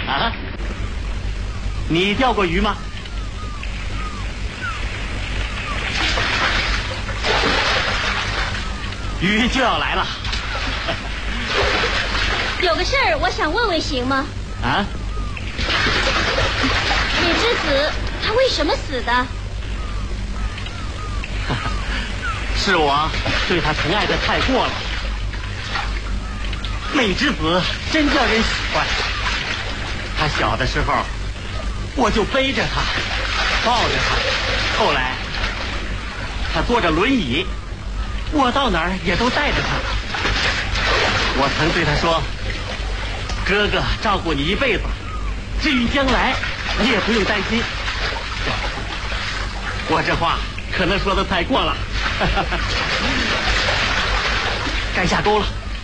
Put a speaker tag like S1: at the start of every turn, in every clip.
S1: 啊？你钓过鱼吗？鱼就要来了。
S2: 有个事儿，我想问问，行吗？
S1: 啊？
S2: 美之子他为什么死的？
S1: 是我对他疼爱的太过了。美之子真叫人喜欢。他小的时候，我就背着他，抱着他。后来，他坐着轮椅，我到哪儿也都带着他。我曾对他说：“哥哥照顾你一辈子，至于将来，你也不用担心。”我这话可能说的太过了。该下钩了。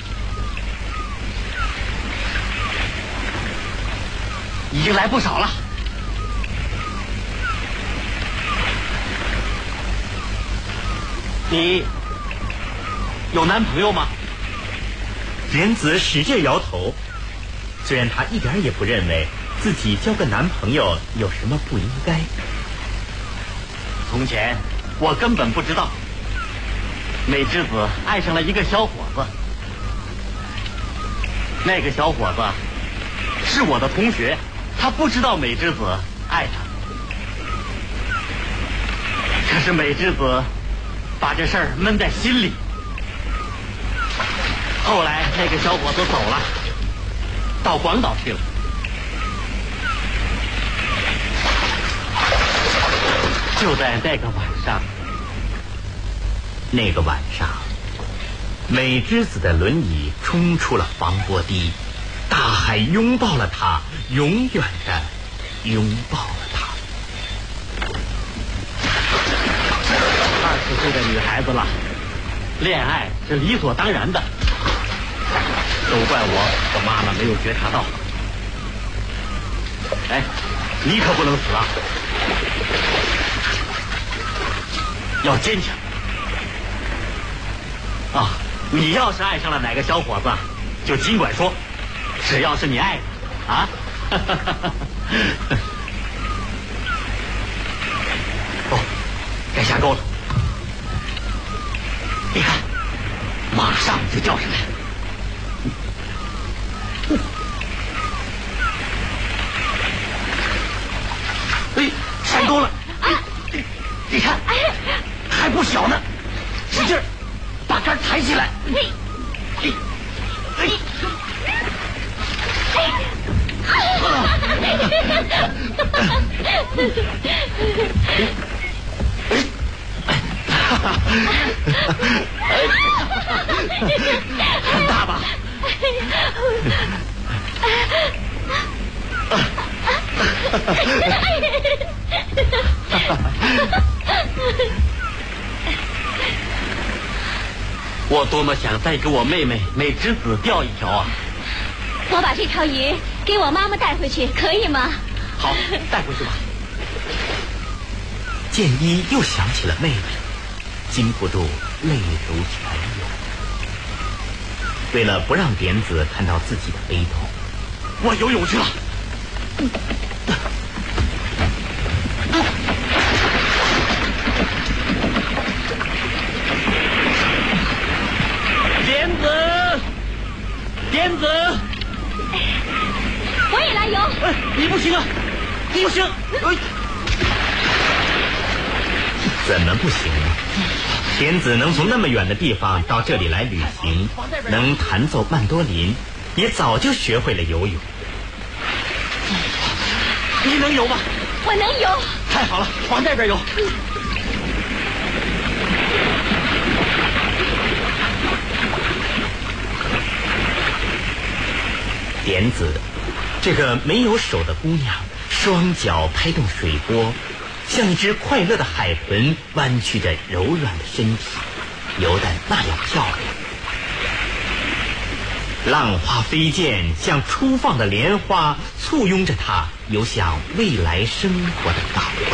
S1: 已经来不少了。你有男朋友吗？
S3: 莲子使劲摇头，虽然她一点也不认为自己交个男朋友有什么不应该。
S1: 从前我根本不知道，美之子爱上了一个小伙子。那个小伙子是我的同学，他不知道美之子爱他。可是美之子把这事儿闷在心里。后来那个小伙子走了，到广岛去了。就在那个晚上，
S3: 美之子的轮椅冲出了防波堤，大海拥抱了他，永远的拥抱了他。
S1: 20岁的女孩子了，恋爱是理所当然的。都怪我妈妈没有觉察到。哎，你可不能死啊！要坚强啊！你要是爱上了哪个小伙子，就尽管说，只要是你爱的啊！哦，该下钩了。你看，马上就叫上来。哎，上钩了！你看，还不小呢，使劲儿把杆抬起来。很大吧？我多么想再给我妹妹美之子钓一条啊！
S2: 我把这条鱼给我妈妈带回去，可以吗？
S1: 好，带回去吧。
S3: 建一又想起了妹妹，禁不住泪如泉涌。为了不让莲子看到自己的悲痛，
S1: 我游泳去了。莲子，
S2: 我也来游。
S1: 你不行啊，你不行。
S3: 怎么不行呢？莲子能从那么远的地方到这里来旅行，能弹奏曼多林，也早就学会了游泳。
S1: 你能游吗？
S2: 我能游。
S1: 太好了，往那边游。
S3: 莲子，这个没有手的姑娘，双脚拍动水波，像一只快乐的海豚，弯曲着柔软的身体，游得那样漂亮。浪花飞溅，像初放的莲花，簇拥着她游向未来生活的港湾。